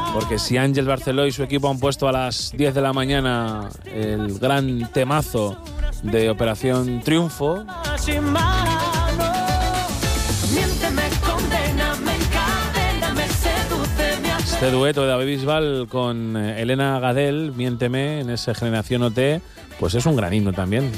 porque si Ángel Barceló y su equipo han puesto a las 10 de la mañana el gran temazo de Operación Triunfo, este dueto de David Bisbal con Elena Gadel, Miénteme, en esa Generación OT, pues es un gran himno también.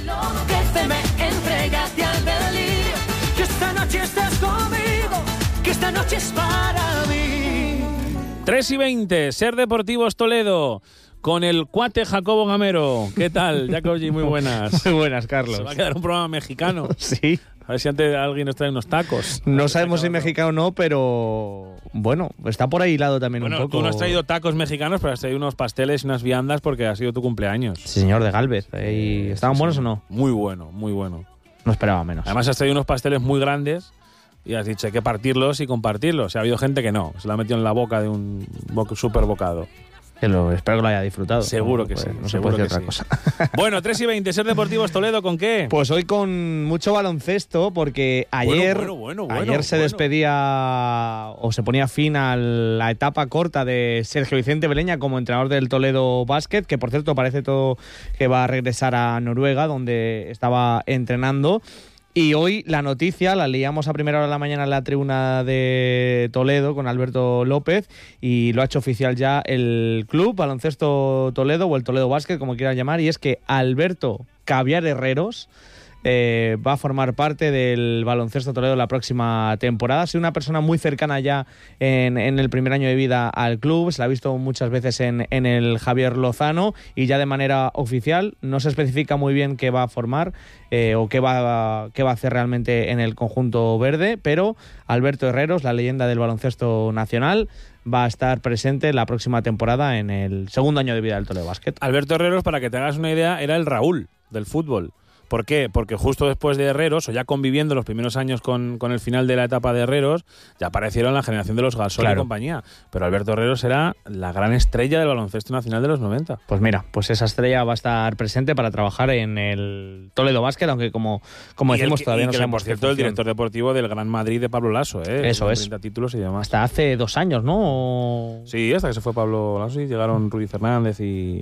3:20, Ser Deportivos Toledo, con el cuate Jacobo Gamero. ¿Qué tal, Jacobi? Muy buenas. Muy buenas, Carlos. Se va a quedar un programa mexicano. Sí. A ver si antes alguien nos trae unos tacos. No sabemos si mexicano o no, pero bueno, está por ahí hilado también un poco. Tú no has traído tacos mexicanos, pero has traído unos pasteles y unas viandas porque ha sido tu cumpleaños. Sí, señor, de Galvez. ¿Estaban buenos o no? Muy bueno, muy bueno. No esperaba menos. Además has traído unos pasteles muy grandes y has dicho hay que partirlos y compartirlos. O sea, ha habido gente que no, se lo ha metido en la boca de un super bocado. Espero que lo haya disfrutado. Seguro que sí. No se puede decir otra cosa. Bueno, 3:20, Ser Deportivos Toledo, ¿con qué? Pues hoy con mucho baloncesto, porque ayer se despedía o se ponía fin a la etapa corta de Sergio Vicente Beleña como entrenador del Toledo Basket, que por cierto parece todo que va a regresar a Noruega, donde estaba entrenando. Y hoy la noticia la leíamos a primera hora de la mañana en la tribuna de Toledo con Alberto López, y lo ha hecho oficial ya el Club Baloncesto Toledo, o el Toledo Basket, como quieran llamar, y es que Alberto Caviar Herreros va a formar parte del Baloncesto Toledo la próxima temporada. Ha sido una persona muy cercana ya en el primer año de vida al club, se la ha visto muchas veces en el Javier Lozano, y ya de manera oficial no se especifica muy bien qué va a formar o qué va a hacer realmente en el conjunto verde, pero Alberto Herreros, la leyenda del baloncesto nacional, va a estar presente la próxima temporada en el segundo año de vida del Toledo Basket. Alberto Herreros, para que te hagas una idea, era el Raúl del fútbol. ¿Por qué? Porque justo después de Herreros, o ya conviviendo los primeros años con el final de la etapa de Herreros, ya aparecieron la generación de los Gasol y compañía. Pero Alberto Herreros era la gran estrella del baloncesto nacional de los 90. Pues mira, pues esa estrella va a estar presente para trabajar en el Toledo Basket, aunque como decimos todavía no sabemos. Por cierto, el director deportivo del Gran Madrid de Pablo Laso, Eso es. 30 títulos y demás. Hasta hace 2 años, ¿no? Sí, hasta que se fue Pablo Laso y llegaron Rudy Fernández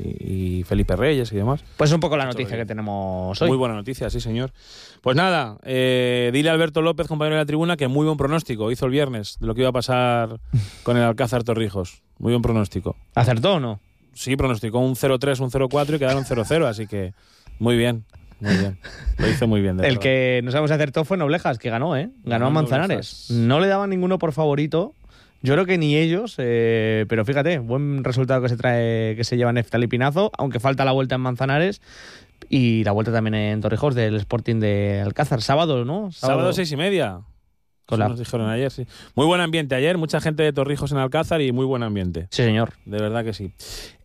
y Felipe Reyes y demás. Pues es un poco la noticia que tenemos hoy. Muy buena noticia, sí, señor. Pues nada, dile a Alberto López, compañero de la tribuna, que muy buen pronóstico hizo el viernes de lo que iba a pasar con el Alcázar Torrijos. Muy buen pronóstico. ¿Acertó o no? Sí, pronosticó un 0-3, un 0-4 y quedaron 0-0, así que muy bien. Muy bien, lo hizo muy bien. El que no sabemos si acertó fue Noblejas, que ganó, ganó a Manzanares. Noblejas. No le daban ninguno por favorito. Yo creo que ni ellos, pero fíjate, buen resultado que se lleva Neftali Pinazo, aunque falta la vuelta en Manzanares y la vuelta también en Torrijos del Sporting de Alcázar. Sábado, ¿no? Sábado 6:30. Nos dijeron ayer, sí. Muy buen ambiente ayer, mucha gente de Torrijos en Alcázar y muy buen ambiente. Sí, señor. De verdad que sí.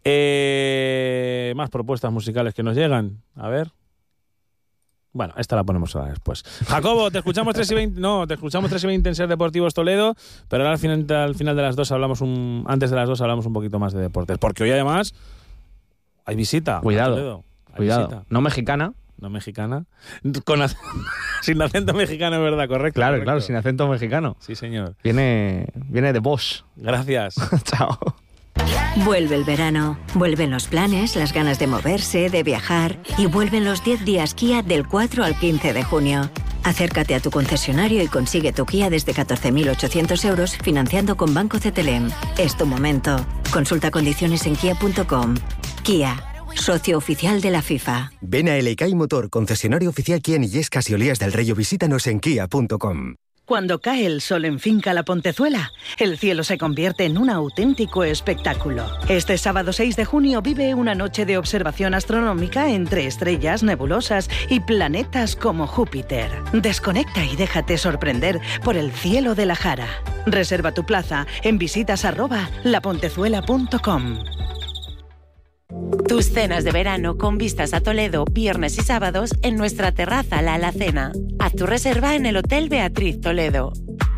Más propuestas musicales que nos llegan. A ver. Bueno, esta la ponemos ahora después. Jacobo, te escuchamos 3:20. No, te escuchamos 3:20 en Ser Deportivos Toledo, pero ahora al final de las 2 antes de las 2 hablamos un poquito más de deportes, porque hoy además hay visita. Cuidado. Visita. No mexicana. No mexicana. Sin acento mexicano, es verdad, correcto. Claro, correcto. Claro, sin acento mexicano. Sí, señor. Viene de Bosch. Gracias. Chao. Vuelve el verano, vuelven los planes, las ganas de moverse, de viajar, y vuelven los 10 días Kia del 4 al 15 de junio. Acércate a tu concesionario y consigue tu Kia desde 14.800 euros financiando con Banco CTLM. Es tu momento. Consulta condiciones en kia.com. Kia, socio oficial de la FIFA. Ven a Elekai Motor, concesionario oficial Kia en Illescas y Olías del Rey, o visítanos en kia.com. Cuando cae el sol en Finca La Pontezuela, el cielo se convierte en un auténtico espectáculo. Este sábado 6 de junio vive una noche de observación astronómica entre estrellas, nebulosas y planetas como Júpiter. Desconecta y déjate sorprender por el cielo de la Jara. Reserva tu plaza en visitas@lapontezuela.com. Tus cenas de verano con vistas a Toledo, viernes y sábados en nuestra terraza La Alacena. Haz tu reserva en el Hotel Beatriz Toledo.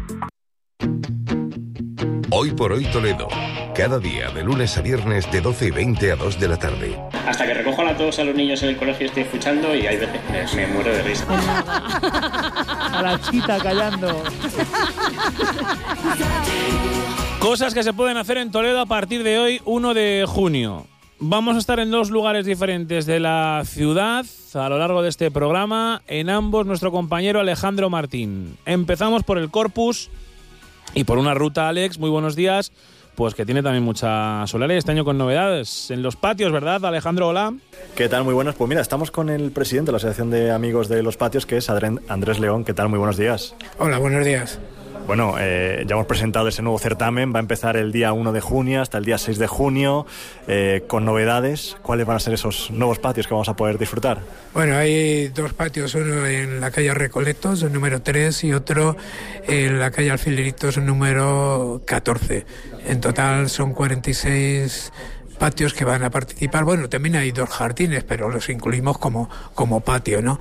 Hoy por hoy Toledo. Cada día, de lunes a viernes, de 12:20 a 2 de la tarde. Hasta que recojo a todos a los niños en el colegio estoy escuchando y hay veces que me muero de risa. A la chita callando. Cosas que se pueden hacer en Toledo a partir de hoy, 1 de junio. Vamos a estar en 2 lugares diferentes de la ciudad a lo largo de este programa. En ambos, nuestro compañero Alejandro Martín. Empezamos por el Corpus y por una ruta, Alex, muy buenos días, pues que tiene también mucha solaria este año con novedades en los patios, ¿verdad, Alejandro? Hola. ¿Qué tal? Muy buenos. Pues mira, estamos con el presidente de la Asociación de Amigos de los Patios, que es Andrés León. ¿Qué tal? Muy buenos días. Hola, buenos días. Bueno, ya hemos presentado ese nuevo certamen, va a empezar el día 1 de junio hasta el día 6 de junio, con novedades. ¿Cuáles van a ser esos nuevos patios que vamos a poder disfrutar? Bueno, hay 2 patios, uno en la calle Recoletos, el número 3, y otro en la calle Alfileritos, el número 14. En total son 46 patios que van a participar. Bueno, también hay 2 jardines, pero los incluimos como patio, ¿no?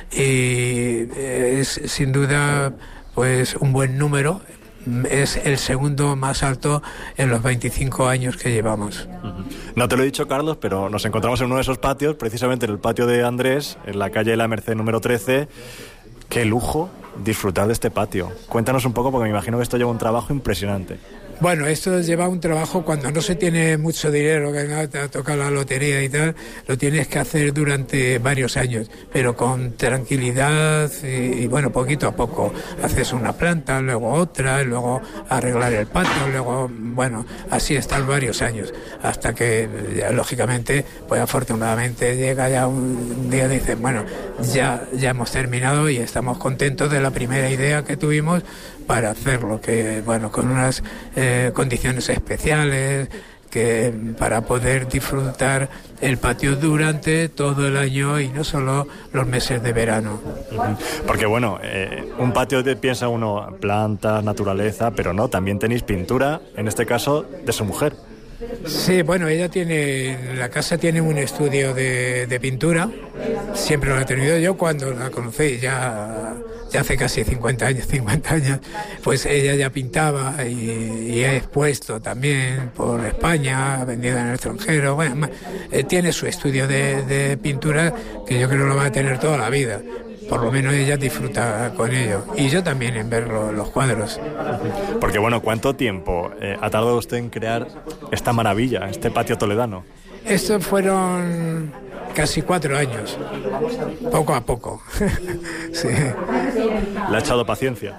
Y es sin duda pues un buen número, es el segundo más alto en los 25 años que llevamos. No te lo he dicho, Carlos, pero nos encontramos en uno de esos patios, precisamente en el patio de Andrés, en la calle de la Merced número 13. Qué lujo disfrutar de este patio. Cuéntanos un poco, porque me imagino que esto lleva un trabajo impresionante. Bueno, esto lleva un trabajo cuando no se tiene mucho dinero, que no te ha tocado la lotería y tal, lo tienes que hacer durante varios años, pero con tranquilidad y bueno, poquito a poco. Haces una planta, luego otra, luego arreglar el patio, luego, bueno, así están varios años, hasta que, ya, lógicamente, pues afortunadamente llega ya un día y dices, bueno, ya hemos terminado y estamos contentos de la primera idea que tuvimos para hacerlo, que bueno, con unas condiciones especiales, que para poder disfrutar el patio durante todo el año y no solo los meses de verano. Porque bueno, un patio piensa uno plantas, naturaleza, pero no, también tenéis pintura, en este caso de su mujer. Sí, bueno, ella tiene, la casa tiene un estudio de pintura, siempre lo ha tenido. Yo cuando la conocí, ya hace casi 50 años, pues ella ya pintaba y ha expuesto también por España, ha vendido en el extranjero. Bueno, tiene su estudio de pintura que yo creo que lo va a tener toda la vida. Por lo menos ella disfruta con ello. Y yo también en ver los cuadros. Porque bueno, ¿cuánto tiempo ha tardado usted en crear esta maravilla, este patio toledano? Estos fueron casi 4 años, poco a poco. Sí. ¿Le ha echado paciencia?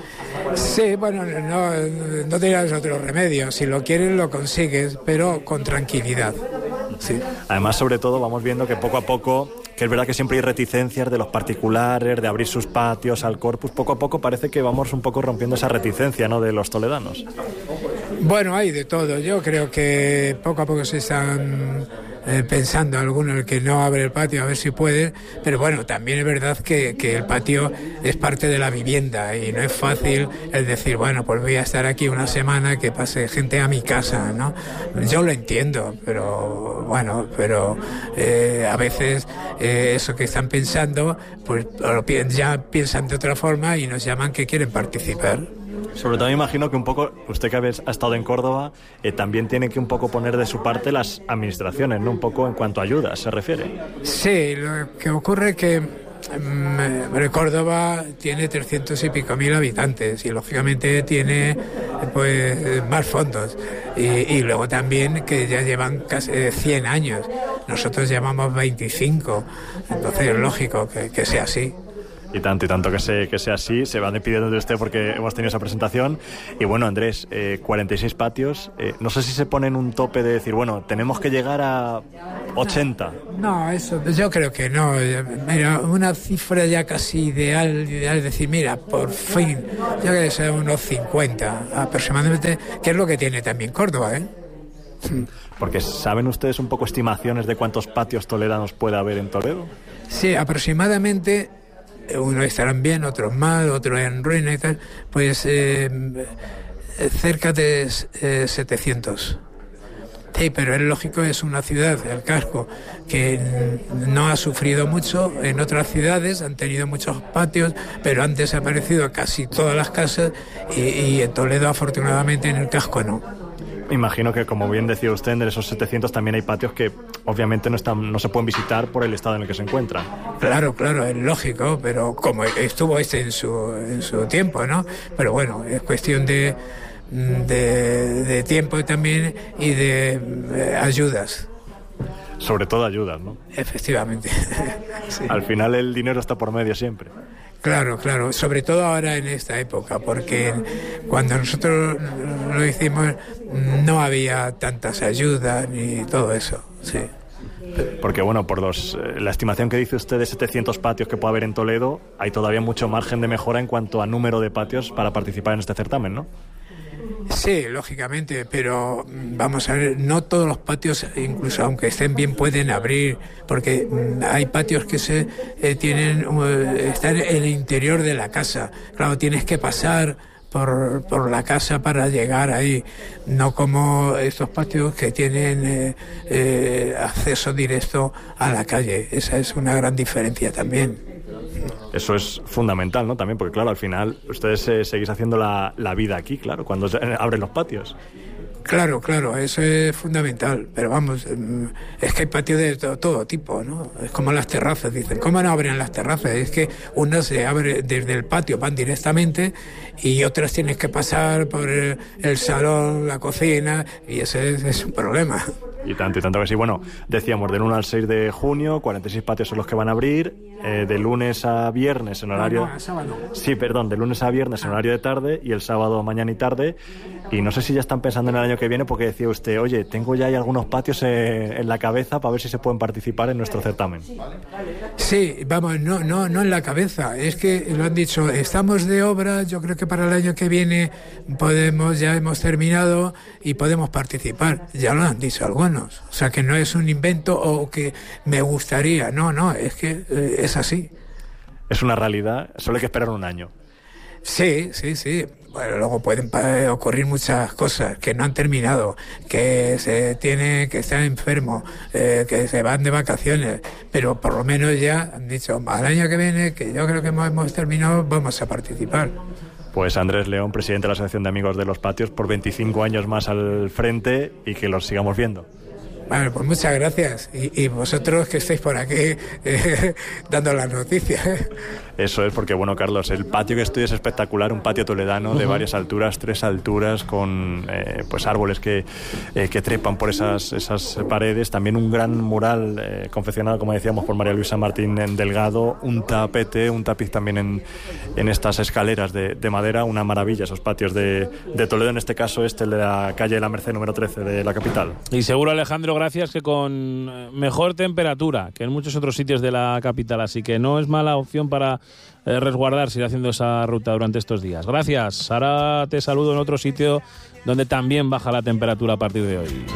Sí, bueno, no tienes otro remedio. Si lo quieres, lo consigues, pero con tranquilidad. Sí. Además, sobre todo, vamos viendo que poco a poco, que es verdad que siempre hay reticencias de los particulares, de abrir sus patios al Corpus. Poco a poco parece que vamos un poco rompiendo esa reticencia, ¿no?, de los toledanos. Bueno, hay de todo. Yo creo que poco a poco se están pensando algunos el que no abre el patio, a ver si puede, pero bueno, también es verdad que el patio es parte de la vivienda y no es fácil el decir, bueno, pues voy a estar aquí una semana, que pase gente a mi casa, ¿no? Yo lo entiendo, pero bueno, a veces eso que están pensando, pues ya piensan de otra forma y nos llaman que quieren participar. Sobre todo me imagino que un poco, usted que ha estado en Córdoba, también tiene que un poco poner de su parte las administraciones, ¿no? Un poco en cuanto a ayuda se refiere. Sí, lo que ocurre es que Córdoba tiene 300 y pico mil habitantes y lógicamente tiene pues más fondos y luego también que ya llevan casi 100 años, nosotros llevamos 25, entonces es lógico que sea así. Y tanto que sea así, se van despidiendo de usted porque hemos tenido esa presentación. Y bueno, Andrés, 46 patios, no sé si se ponen un tope de decir, bueno, tenemos que llegar a 80. No, eso yo creo que no. Mira, una cifra ya casi ideal es decir, mira, por fin, yo creo que sea unos 50 aproximadamente, que es lo que tiene también Córdoba, ¿eh? Porque ¿saben ustedes un poco estimaciones de cuántos patios toledanos puede haber en Toledo? Sí, aproximadamente. Unos estarán bien, otros mal, otros en ruina y tal, pues cerca de 700. Sí, pero es lógico, es una ciudad, el casco, que no ha sufrido mucho. En otras ciudades han tenido muchos patios, pero han desaparecido casi todas las casas y en Toledo, afortunadamente, en el casco no. Imagino que, como bien decía usted, en esos 700 también hay patios que obviamente no se pueden visitar por el estado en el que se encuentran. Claro, es lógico, pero como estuvo en su tiempo, ¿no? Pero bueno, es cuestión de de tiempo también y de ayudas. Sobre todo ayudas, ¿no? Efectivamente. Sí. Al final el dinero está por medio siempre. Claro, sobre todo ahora en esta época, porque cuando nosotros lo hicimos no había tantas ayudas ni todo eso, sí. Porque bueno, por la estimación que dice usted de 700 patios que puede haber en Toledo, hay todavía mucho margen de mejora en cuanto a número de patios para participar en este certamen, ¿no? Sí, lógicamente, pero vamos a ver, no todos los patios, incluso aunque estén bien, pueden abrir, porque hay patios que están en el interior de la casa. Claro, tienes que pasar por la casa para llegar ahí, no como estos patios que tienen acceso directo a la calle. Esa es una gran diferencia también. Eso es fundamental, ¿no? También, porque claro, al final ustedes seguís haciendo la vida aquí, claro, cuando abren los patios. Claro, eso es fundamental, pero vamos, es que hay patios de todo tipo, ¿no? Es como las terrazas, dicen, ¿cómo no abren las terrazas? Es que unas se abren desde el patio, van directamente, y otras tienes que pasar por el salón, la cocina, y ese es un problema. Y tanto que sí. Bueno, decíamos, del 1 al 6 de junio, 46 patios son los que van a abrir, de lunes a viernes en horario... No, sábado. Sí, perdón, de lunes a viernes en horario de tarde y el sábado mañana y tarde. Y no sé si ya están pensando en el año que viene, porque decía usted, oye, tengo ya ahí algunos patios en la cabeza para ver si se pueden participar en nuestro certamen. Sí, vamos, no en la cabeza, es que lo han dicho, estamos de obra, yo creo que para el año que viene ya hemos terminado y podemos participar, ya lo han dicho algunos, o sea que no es un invento o que me gustaría, no, es que es así. Es una realidad, solo hay que esperar un año. Sí. Bueno, luego pueden ocurrir muchas cosas que no han terminado, que están enfermos, que se van de vacaciones, pero por lo menos ya han dicho, al año que viene, que yo creo que hemos terminado, vamos a participar. Pues Andrés León, presidente de la Asociación de Amigos de los Patios, por 25 años más al frente y que los sigamos viendo. Bueno, pues muchas gracias. Y vosotros que estáis por aquí dando las noticias. Eso es porque, bueno, Carlos, el patio que estoy es espectacular, un patio toledano de varias alturas, 3 alturas, con pues árboles que trepan por esas paredes. También un gran mural confeccionado, como decíamos, por María Luisa Martín Delgado, un tapete, un tapiz también en estas escaleras de madera. Una maravilla esos patios de Toledo, en este caso el de la calle de la Merced número 13 de la capital. Y seguro, Alejandro, gracias, que con mejor temperatura que en muchos otros sitios de la capital, así que no es mala opción para resguardarse ir haciendo esa ruta durante estos días. Gracias. Ahora te saludo en otro sitio donde también baja la temperatura a partir de hoy.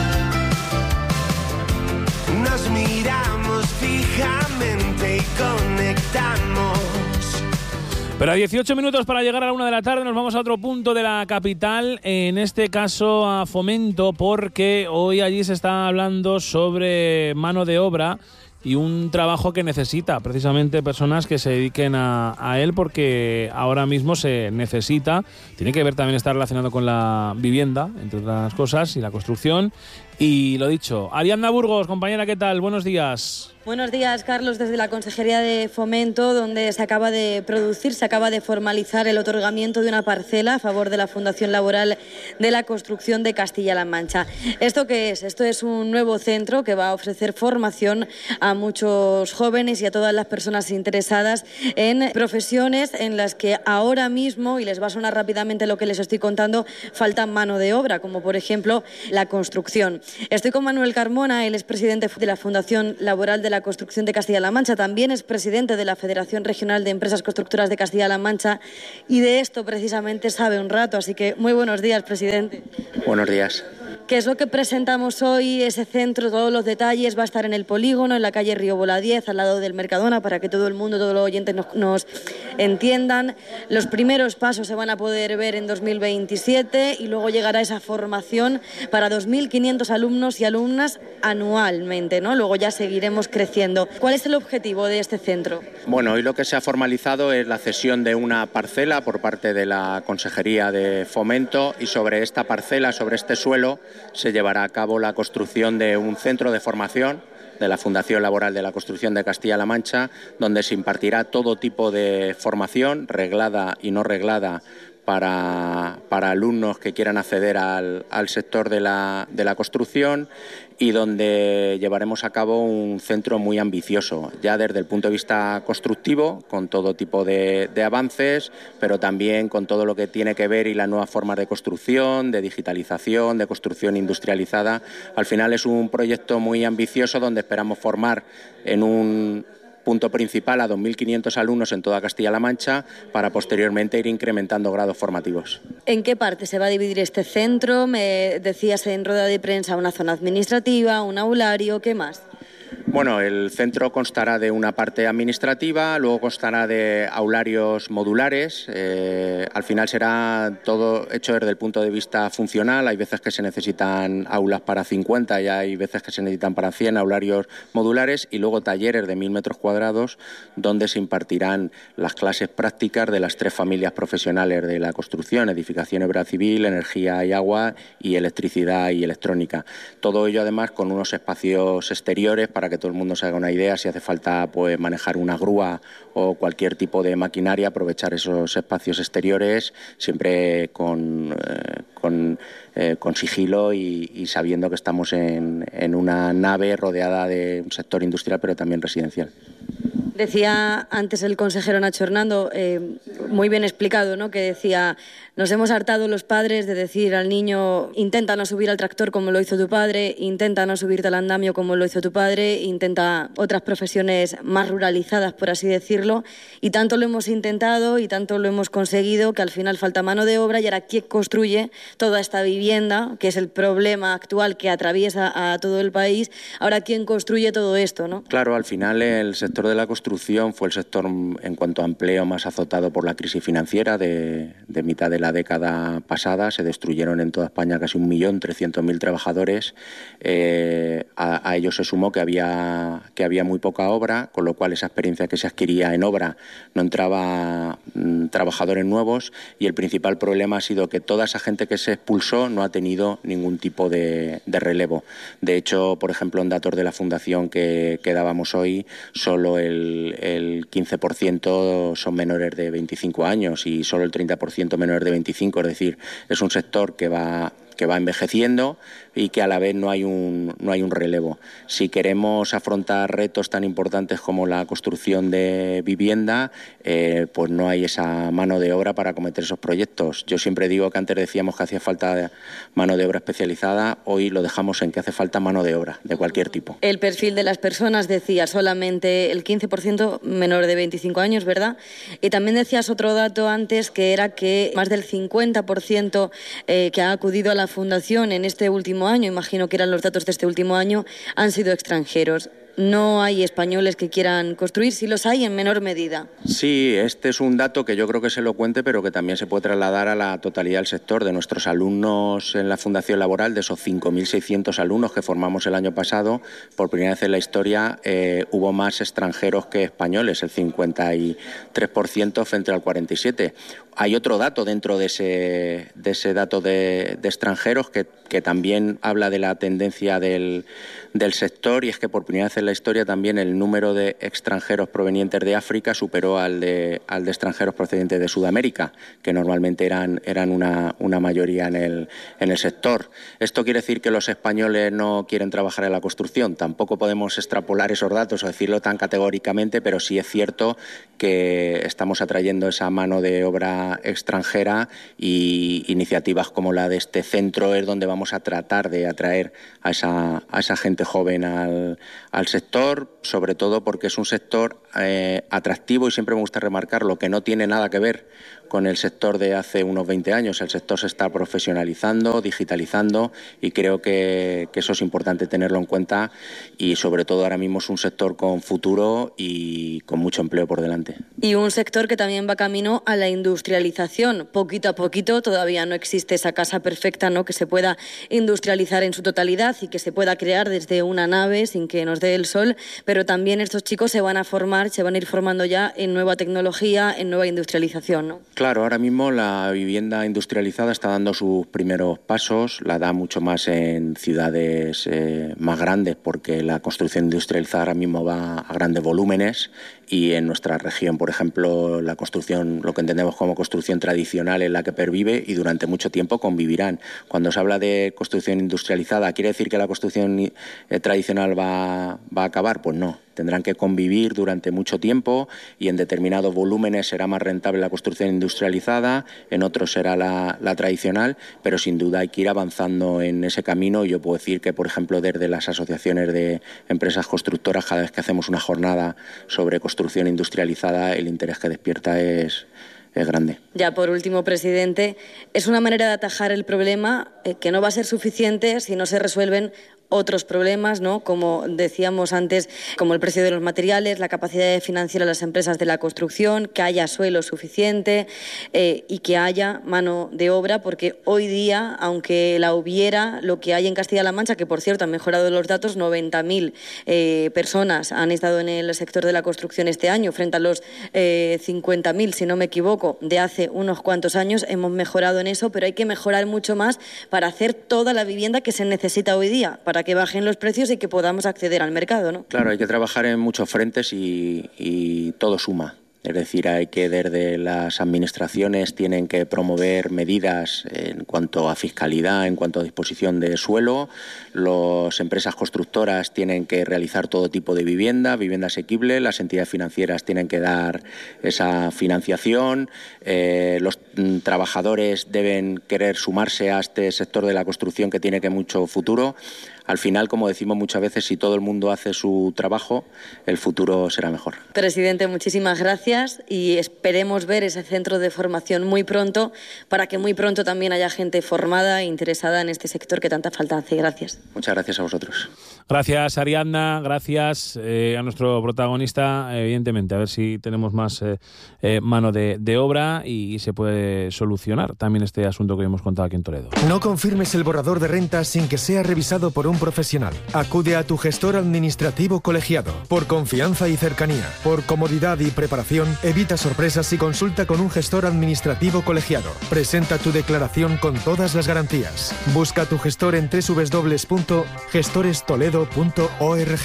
Nos miramos fijamente y conectamos. Pero a 18 minutos para llegar a la 1 de la tarde nos vamos a otro punto de la capital, en este caso a Fomento, porque hoy allí se está hablando sobre mano de obra y un trabajo que necesita precisamente personas que se dediquen a él, porque ahora mismo se necesita. Tiene que ver también, está relacionado con la vivienda, entre otras cosas, y la construcción. Y lo dicho, Ariadna Burgos, compañera, ¿qué tal? Buenos días. Buenos días, Carlos, desde la Consejería de Fomento, donde se acaba de formalizar el otorgamiento de una parcela a favor de la Fundación Laboral de la Construcción de Castilla-La Mancha. ¿Esto qué es? Esto es un nuevo centro que va a ofrecer formación a muchos jóvenes y a todas las personas interesadas en profesiones en las que ahora mismo, y les va a sonar rápidamente lo que les estoy contando, falta mano de obra, como por ejemplo la construcción. Estoy con Manuel Carmona, él es presidente de la Fundación Laboral de la Construcción de Castilla-La Mancha, también es presidente de la Federación Regional de Empresas Constructoras de Castilla-La Mancha, y de esto precisamente sabe un rato, así que muy buenos días, presidente. Buenos días. ¿Qué es lo que presentamos hoy? Ese centro, todos los detalles, va a estar en el polígono, en la calle Río Bola 10, al lado del Mercadona, para que todo el mundo, todos los oyentes nos entiendan. Los primeros pasos se van a poder ver en 2027 y luego llegará esa formación para 2.500 alumnos y alumnas anualmente, ¿no? Luego ya seguiremos creciendo. ¿Cuál es el objetivo de este centro? Bueno, hoy lo que se ha formalizado es la cesión de una parcela por parte de la Consejería de Fomento, y sobre esta parcela, sobre este suelo, se llevará a cabo la construcción de un centro de formación de la Fundación Laboral de la Construcción de Castilla-La Mancha, donde se impartirá todo tipo de formación, reglada y no reglada, para alumnos que quieran acceder al sector de la construcción, y donde llevaremos a cabo un centro muy ambicioso, ya desde el punto de vista constructivo, con todo tipo de avances, pero también con todo lo que tiene que ver y las nuevas formas de construcción, de digitalización, de construcción industrializada. Al final es un proyecto muy ambicioso donde esperamos formar en un punto principal a 2.500 alumnos en toda Castilla-La Mancha, para posteriormente ir incrementando grados formativos. ¿En qué parte se va a dividir este centro? Me decías en rueda de prensa una zona administrativa, un aulario, ¿qué más? Bueno, el centro constará de una parte administrativa, luego constará de aularios modulares. Al final será todo hecho desde el punto de vista funcional. Hay veces que se necesitan aulas para 50 y hay veces que se necesitan para 100 aularios modulares, y luego talleres de 1.000 metros cuadrados donde se impartirán las clases prácticas de las 3 familias profesionales de la construcción: edificación y obra civil, energía y agua, y electricidad y electrónica. Todo ello además con unos espacios exteriores para que todo el mundo se haga una idea. Si hace falta pues manejar una grúa o cualquier tipo de maquinaria, aprovechar esos espacios exteriores, siempre con sigilo y sabiendo que estamos en una nave rodeada de un sector industrial pero también residencial. Decía antes el consejero Nacho Hernando, muy bien explicado, ¿no?, que decía: nos hemos hartado los padres de decir al niño, intenta no subir al tractor como lo hizo tu padre, intenta no subirte al andamio como lo hizo tu padre, intenta otras profesiones más ruralizadas, por así decirlo, y tanto lo hemos intentado y tanto lo hemos conseguido que al final falta mano de obra. Y ahora, ¿quién construye toda esta vivienda, que es el problema actual que atraviesa a todo el país? Ahora, ¿quién construye todo esto, no? Claro, al final el sector de la construcción fue el sector en cuanto a empleo más azotado por la crisis financiera de mitad de la década pasada. Se destruyeron en toda España casi 1.300.000 trabajadores. A ello se sumó que había muy poca obra, con lo cual esa experiencia que se adquiría en obra no entraba trabajadores nuevos, y el principal problema ha sido que toda esa gente que se expulsó no ha tenido ningún tipo de relevo. De hecho, por ejemplo, en datos de la Fundación que dábamos hoy, solo el 15% son menores de 25 años y solo el 30% menores de 25, es decir, es un sector que va envejeciendo y que a la vez no hay un relevo. Si queremos afrontar retos tan importantes como la construcción de vivienda, pues no hay esa mano de obra para acometer esos proyectos. Yo siempre digo que antes decíamos que hacía falta mano de obra especializada, hoy lo dejamos en que hace falta mano de obra de cualquier tipo. El perfil de las personas, decía, solamente el 15% menor de 25 años, ¿verdad? Y también decías otro dato antes, que era que más del 50% que ha acudido a la Fundación en este último año, imagino que eran los datos de este último año, han sido extranjeros. No hay españoles que quieran construir, sí los hay en menor medida. Sí, este es un dato que yo creo que es elocuente, pero que también se puede trasladar a la totalidad del sector. De nuestros alumnos en la Fundación Laboral, de esos 5.600 alumnos que formamos el año pasado, por primera vez en la historia hubo más extranjeros que españoles, el 53% frente al 47%. Hay otro dato dentro de ese dato de extranjeros que también habla de la tendencia del sector, y es que por primera vez en la historia también el número de extranjeros provenientes de África superó al de extranjeros procedentes de Sudamérica, que normalmente eran una mayoría en el sector. ¿Esto quiere decir que los españoles no quieren trabajar en la construcción? Tampoco podemos extrapolar esos datos o decirlo tan categóricamente, pero sí es cierto que estamos atrayendo esa mano de obra extranjera, y iniciativas como la de este centro es donde vamos a tratar de atraer a esa gente joven al sector, sobre todo porque es un sector atractivo, y siempre me gusta remarcarlo, que no tiene nada que ver con el sector de hace unos 20 años. El sector se está profesionalizando, digitalizando, y creo que eso es importante tenerlo en cuenta, y sobre todo ahora mismo es un sector con futuro y con mucho empleo por delante. Y un sector que también va camino a la industrialización, poquito a poquito. Todavía no existe esa casa perfecta, ¿no?, que se pueda industrializar en su totalidad y que se pueda crear desde una nave sin que nos dé el sol, pero también estos chicos se van a ir formando ya en nueva tecnología, en nueva industrialización, ¿no? Claro, ahora mismo la vivienda industrializada está dando sus primeros pasos, la da mucho más en ciudades más grandes porque la construcción industrializada ahora mismo va a grandes volúmenes y en nuestra región, por ejemplo, la construcción, lo que entendemos como construcción tradicional es la que pervive y durante mucho tiempo convivirán. Cuando se habla de construcción industrializada, ¿quiere decir que la construcción tradicional va a acabar? Pues no. Tendrán que convivir durante mucho tiempo y en determinados volúmenes será más rentable la construcción industrializada, en otros será la tradicional, pero sin duda hay que ir avanzando en ese camino. Yo puedo decir que, por ejemplo, desde las asociaciones de empresas constructoras, cada vez que hacemos una jornada sobre construcción industrializada, el interés que despierta es grande. Ya por último, presidente, es una manera de atajar el problema que no va a ser suficiente si no se resuelven otros problemas, ¿no? Como decíamos antes, como el precio de los materiales, la capacidad financiera de las empresas de la construcción, que haya suelo suficiente y que haya mano de obra, porque hoy día, aunque la hubiera, lo que hay en Castilla-La Mancha, que por cierto han mejorado los datos, 90.000 personas han estado en el sector de la construcción este año, frente a los 50.000, si no me equivoco, de hace unos cuantos años. Hemos mejorado en eso, pero hay que mejorar mucho más para hacer toda la vivienda que se necesita hoy día, para que bajen los precios y que podamos acceder al mercado, ¿no? Claro, hay que trabajar en muchos frentes y todo suma. Es decir, hay que desde las administraciones tienen que promover medidas en cuanto a fiscalidad, en cuanto a disposición de suelo. Las empresas constructoras tienen que realizar todo tipo de vivienda asequible. Las entidades financieras tienen que dar esa financiación. Los trabajadores deben querer sumarse a este sector de la construcción que tiene mucho futuro. Al final, como decimos muchas veces, si todo el mundo hace su trabajo, el futuro será mejor. Presidente, muchísimas gracias y esperemos ver ese centro de formación muy pronto para que muy pronto también haya gente formada e interesada en este sector que tanta falta hace. Gracias. Muchas gracias a vosotros. Gracias, Ariadna. Gracias a nuestro protagonista. Evidentemente, a ver si tenemos más mano de obra y se puede solucionar también este asunto que hemos contado aquí en Toledo. No confirmes el borrador de renta sin que sea revisado por un profesional. Acude a tu gestor administrativo colegiado. Por confianza y cercanía, por comodidad y preparación, evita sorpresas y consulta con un gestor administrativo colegiado. Presenta tu declaración con todas las garantías. Busca a tu gestor en www.gestorestoledo.org.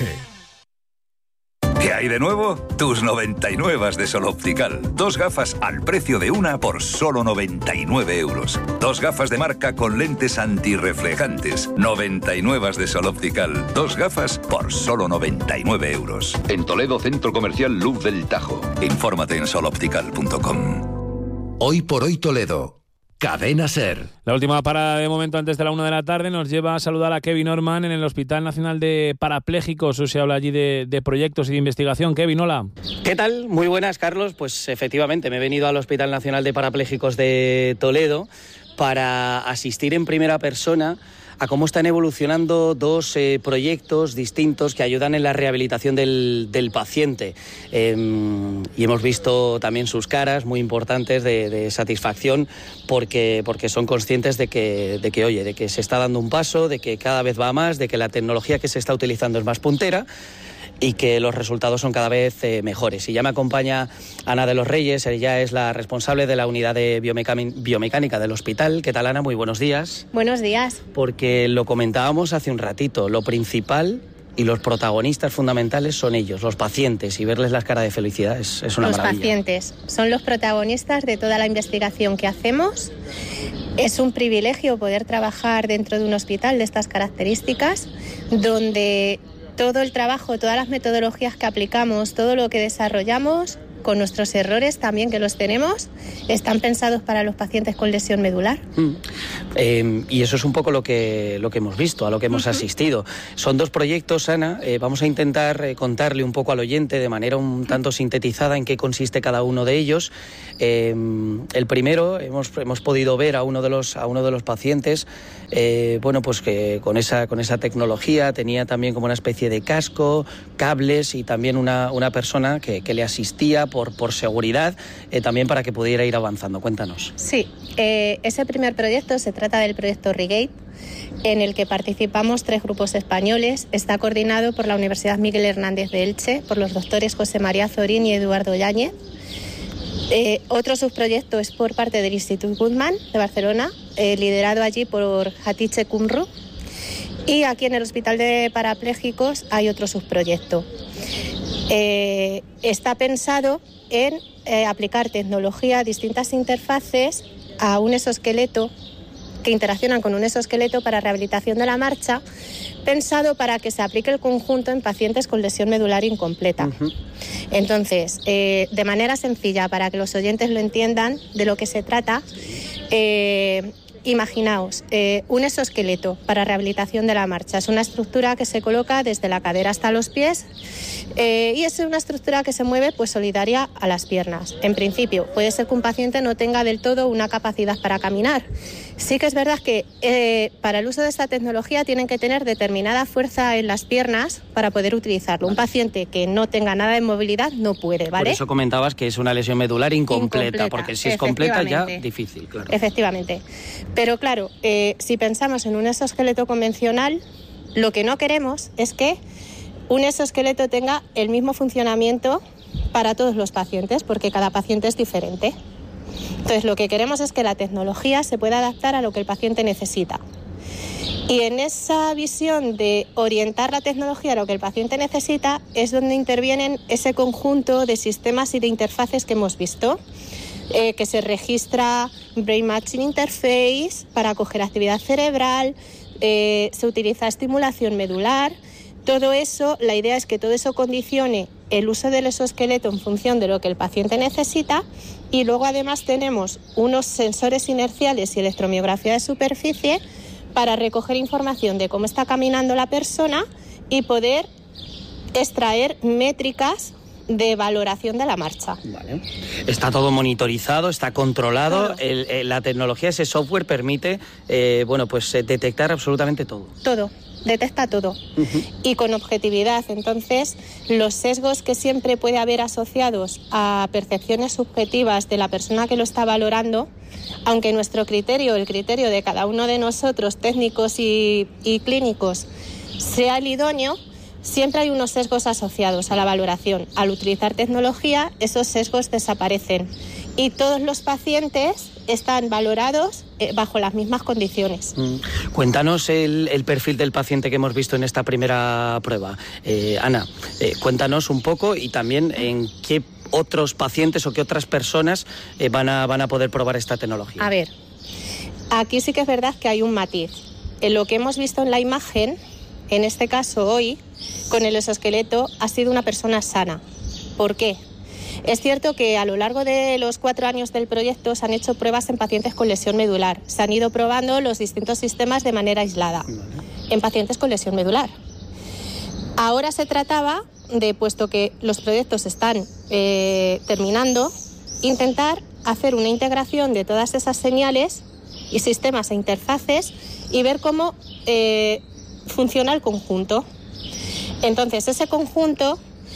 ¿Qué hay de nuevo? Tus 99 de Sol Optical. 2 gafas al precio de una por solo 99 euros. 2 gafas de marca con lentes antirreflejantes. 99 de Sol Optical. 2 gafas por solo 99 euros. En Toledo, Centro Comercial Luz del Tajo. Infórmate en soloptical.com. Hoy por hoy Toledo. Cadena SER. La última parada de momento antes de la 1 de la tarde nos lleva a saludar a Kevin Orman en el Hospital Nacional de Parapléjicos. Se habla allí de proyectos y de investigación. Kevin, hola. ¿Qué tal? Muy buenas, Carlos. Pues efectivamente, me he venido al Hospital Nacional de Parapléjicos de Toledo para asistir en primera persona a cómo están evolucionando 2 proyectos distintos que ayudan en la rehabilitación del paciente. Y hemos visto también sus caras muy importantes de satisfacción porque son conscientes de que se está dando un paso, de que cada vez va más, de que la tecnología que se está utilizando es más puntera y que los resultados son cada vez mejores. Y ya me acompaña Ana de los Reyes, ella es la responsable de la unidad de biomecánica del hospital. ¿Qué tal, Ana? Muy buenos días. Buenos días. Porque lo comentábamos hace un ratito, lo principal y los protagonistas fundamentales son ellos, los pacientes, y verles las caras de felicidad es una maravilla. Los pacientes son los protagonistas de toda la investigación que hacemos. Es un privilegio poder trabajar dentro de un hospital de estas características, donde todo el trabajo, todas las metodologías que aplicamos, todo lo que desarrollamos, con nuestros errores también que los tenemos, están pensados para los pacientes con lesión medular. Y eso es un poco lo que hemos visto, a lo que hemos asistido. Son 2 proyectos, Ana. Vamos a intentar contarle un poco al oyente de manera un tanto sintetizada en qué consiste cada uno de ellos. El primero, hemos podido ver a uno de los pacientes, pues que con esa tecnología tenía también como una especie de casco, cables y también una persona que le asistía por seguridad, también para que pudiera ir avanzando. Cuéntanos. Sí, ese primer proyecto se trata del proyecto Regate, en el que participamos 3 grupos españoles. Está coordinado por la Universidad Miguel Hernández de Elche, por los doctores José María Zorín y Eduardo Yáñez. Otro subproyecto es por parte del Institut Guttmann de Barcelona, liderado allí por Hatice Kumru. Y aquí en el Hospital de Parapléjicos hay otro subproyecto. Está pensado en aplicar tecnología a distintas interfaces a un exoesqueleto que interaccionan con un exoesqueleto para rehabilitación de la marcha, pensado para que se aplique el conjunto en pacientes con lesión medular incompleta. Entonces, de manera sencilla, para que los oyentes lo entiendan de lo que se trata, imaginaos, un exoesqueleto para rehabilitación de la marcha. Es una estructura que se coloca desde la cadera hasta los pies y es una estructura que se mueve pues solidaria a las piernas. En principio, puede ser que un paciente no tenga del todo una capacidad para caminar. Sí que es verdad que para el uso de esta tecnología tienen que tener determinada fuerza en las piernas para poder utilizarlo. Un paciente que no tenga nada de movilidad no puede, ¿vale? Por eso comentabas que es una lesión medular incompleta, porque si es completa ya difícil, claro. Efectivamente. Pero claro, si pensamos en un exoesqueleto convencional, lo que no queremos es que un exoesqueleto tenga el mismo funcionamiento para todos los pacientes, porque cada paciente es diferente. Entonces, lo que queremos es que la tecnología se pueda adaptar a lo que el paciente necesita. Y en esa visión de orientar la tecnología a lo que el paciente necesita es donde intervienen ese conjunto de sistemas y de interfaces que hemos visto, que se registra Brain Matching Interface para coger actividad cerebral, se utiliza estimulación medular. Todo eso, la idea es que todo eso condicione el uso del exoesqueleto en función de lo que el paciente necesita, y luego además tenemos unos sensores inerciales y electromiografía de superficie para recoger información de cómo está caminando la persona y poder extraer métricas de valoración de la marcha. Vale. Está todo monitorizado, está controlado. Claro. La tecnología, ese software permite detectar absolutamente todo. Todo. Detecta todo y con objetividad. Entonces, los sesgos que siempre puede haber asociados a percepciones subjetivas de la persona que lo está valorando, aunque nuestro criterio, el criterio de cada uno de nosotros, técnicos y clínicos, sea el idóneo, siempre hay unos sesgos asociados a la valoración. Al utilizar tecnología, esos sesgos desaparecen y todos los pacientes están valorados bajo las mismas condiciones. Cuéntanos el perfil del paciente que hemos visto en esta primera prueba. Ana, cuéntanos un poco y también en qué otros pacientes o qué otras personas van a poder probar esta tecnología. A ver, aquí sí que es verdad que hay un matiz. En lo que hemos visto en la imagen, en este caso hoy, con el exoesqueleto, ha sido una persona sana. ¿Por qué? Es cierto que a lo largo de los 4 años del proyecto se han hecho pruebas en pacientes con lesión medular. Se han ido probando los distintos sistemas de manera aislada en pacientes con lesión medular. Ahora se trataba de, puesto que los proyectos están terminando, intentar hacer una integración de todas esas señales y sistemas e interfaces y ver cómo funciona el conjunto. Entonces, ese conjunto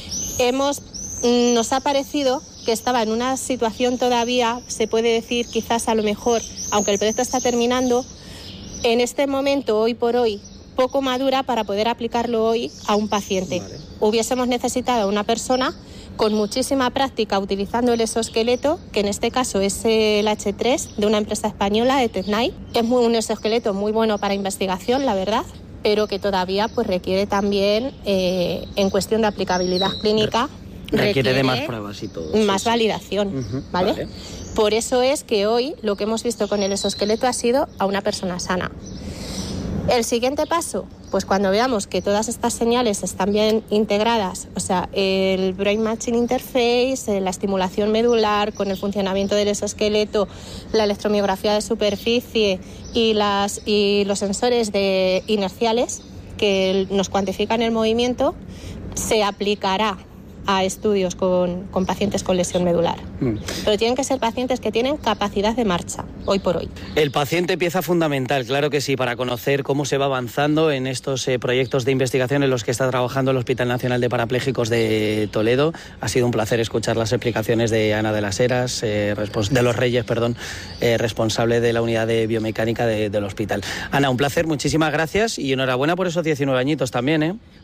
nos ha parecido que estaba en una situación todavía, se puede decir quizás a lo mejor, aunque el proyecto está terminando, en este momento, hoy por hoy, poco madura para poder aplicarlo hoy a un paciente. Vale. Hubiésemos necesitado a una persona con muchísima práctica utilizando el exoesqueleto, que en este caso es el H3 de una empresa española, de Tecnai. Es un exoesqueleto muy bueno para investigación, la verdad, pero que todavía pues requiere también, en cuestión de aplicabilidad clínica, requiere de más pruebas y todo. Más validación, ¿vale? Vale. Por eso es que hoy lo que hemos visto con el exoesqueleto ha sido a una persona sana. El siguiente paso, pues cuando veamos que todas estas señales están bien integradas, o sea, el Brain Matching Interface, la estimulación medular con el funcionamiento del exoesqueleto, la electromiografía de superficie y los sensores inerciales que nos cuantifican el movimiento, se aplicará a estudios con pacientes con lesión medular. Pero tienen que ser pacientes que tienen capacidad de marcha, hoy por hoy. El paciente, pieza fundamental, claro que sí, para conocer cómo se va avanzando en estos proyectos de investigación en los que está trabajando el Hospital Nacional de Parapléjicos de Toledo. Ha sido un placer escuchar las explicaciones de Ana de las Heras, de los Reyes, responsable de la unidad de biomecánica del hospital. Ana, un placer, muchísimas gracias y enhorabuena por esos 19 añitos también, ¿eh?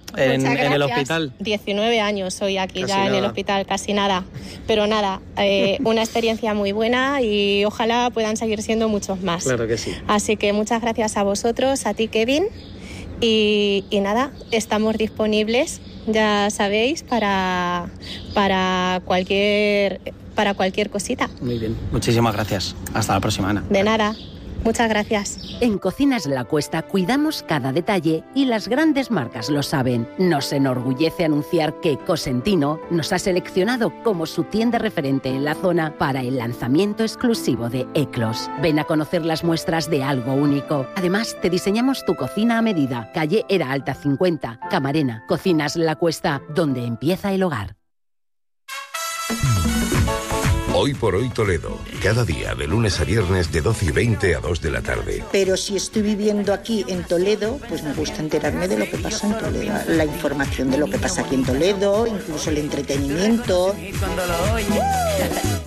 en el hospital. 19 años soy aquí Casi ya en nada. el hospital, casi nada. Pero nada, una experiencia muy buena y ojalá puedan seguir siendo muchos más. Claro que sí. Así que muchas gracias a vosotros, a ti, Kevin. Y nada, estamos disponibles, ya sabéis, para cualquier cosita. Muy bien. Muchísimas gracias. Hasta la próxima, Ana. De nada. Muchas gracias. En Cocinas La Cuesta cuidamos cada detalle y las grandes marcas lo saben. Nos enorgullece anunciar que Cosentino nos ha seleccionado como su tienda referente en la zona para el lanzamiento exclusivo de Eclos. Ven a conocer las muestras de algo único. Además, te diseñamos tu cocina a medida. Calle Era Alta 50, Camarena. Cocinas La Cuesta, donde empieza el hogar. Hoy por hoy Toledo, cada día de lunes a viernes de 12:20 a 2 de la tarde. Pero si estoy viviendo aquí en Toledo, pues me gusta enterarme de lo que pasa en Toledo. La información de lo que pasa aquí en Toledo, incluso el entretenimiento.